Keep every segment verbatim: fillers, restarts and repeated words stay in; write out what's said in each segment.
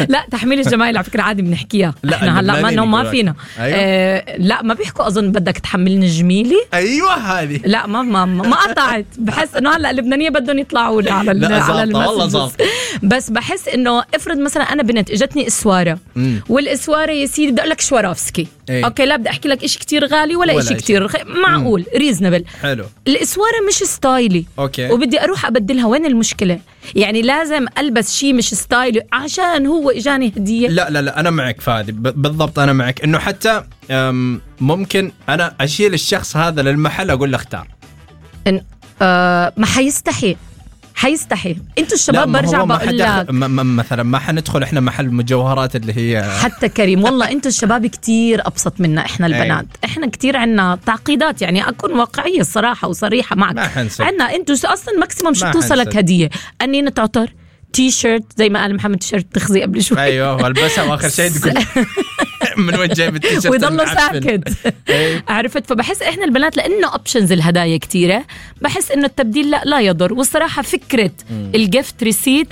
لا تحميل الجمايل على فكرة عادي بنحكيها احنا هلا ما انه ما فينا. أيوة. آه لا ما بيحكوا اظن بدك تحملني جميلي. ايوه هذه لا ما ما ما قطعت. بحس انه هلا اللبنانيه بدهم يطلعوا لي على لا على المسج. بس بحس انه افرض مثلا انا بنت اجتني اسواره والاسواره يا سيدي بدي اقول لك شواروفسكي ايه؟ اوكي لا بدي احكي لك شيء كتير غالي ولا, ولا شيء كتير رخ... معقول ريزنبل. حلو. الاسواره مش ستايلي اوكي وبدي اروح ابدلها. وين المشكله؟ يعني لازم البس شيء مش ستايلي عشان هو اجاني هديه؟ لا لا لا انا معك فادي بالضبط. انا معك انه حتى ممكن انا اشيل الشخص هذا للمحل اقول له اختار إن آه ما حيستحي حيستحي. انتوا الشباب برجع بقول لك مثلا ما حندخل احنا محل مجوهرات اللي هي حتى كريم والله انتوا الشباب كتير ابسط منا احنا البنات. احنا كتير عنا تعقيدات. يعني اكون واقعيه الصراحه وصريحه معك. عنا انتوا اصلا ماكسيموم شو بتوصلك هديه انينه عطر تي شيرت زي ما قال محمد تيشيرت تخزي قبل شوي. ايوه والبسها واخر شيء تقول من وين جايب التيشيرت ويضلوا ساكت. عرفت؟ فبحس احنا البنات لانه اوبشنز الهدايا كتيره بحس انه التبديل لا لا يضر. والصراحه فكره الجيفت ريسيت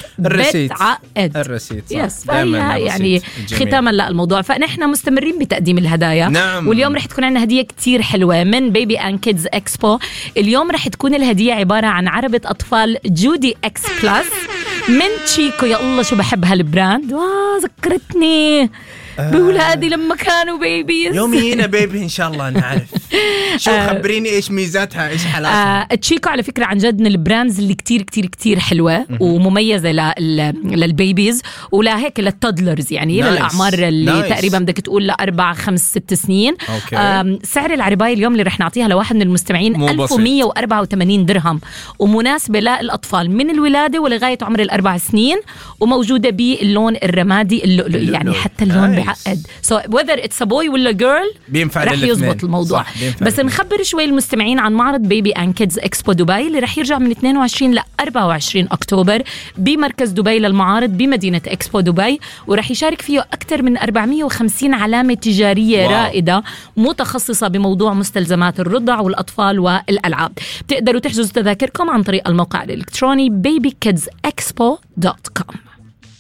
بتعقد الريسيت يس فهي يعني ختاما لا الموضوع. فنحن مستمرين بتقديم الهدايا. نعم. واليوم رح تكون عندنا هديه كتير حلوه من بيبي اند كيدز اكسبو. اليوم رح تكون الهديه عباره عن عربه اطفال جودي اكس بلس من تشيكو. يا الله شو بحب هالبراند. واه ذكرتني بولادي لما كانوا بيبيز. يومينا بيبي إن شاء الله نعرف. شو خبريني إيش ميزاتها إيش حالاتها. آه تشيكو على فكرة عن جد من البراندز اللي كتير كتير كتير حلوة ومميزة للبيبيز ولا هيك للتودلرز يعني نايس. للأعمار اللي نايس. تقريبا بدك تقول لأربع خمس ست سنين. آه سعر العرباية اليوم اللي رح نعطيها لواحد من المستمعين ألف ومية وأربعة وثمانين درهم ومناسبة للأطفال من الولادة ولغاية عمر الأربع سنين وموجودة باللون الرمادي اللؤلؤي. يعني حتى اللون بيعقد. so whether it's a boy ولا girl رح يزبط الموضوع. بس نخبر شوي المستمعين عن معرض بيبي اند كيدز اكسبو دبي اللي رح يرجع من اثنين وعشرين ل أربعة وعشرين أكتوبر بمركز دبي للمعارض بمدينة اكسبو دبي. ورح يشارك فيه أكثر من أربعمية وخمسين علامة تجارية واو. رائدة متخصصة بموضوع مستلزمات الرضع والأطفال والألعاب. تقدروا تحجزوا تذاكركم عن طريق الموقع الإلكتروني بيبي كيدز اكسبو دوت كوم.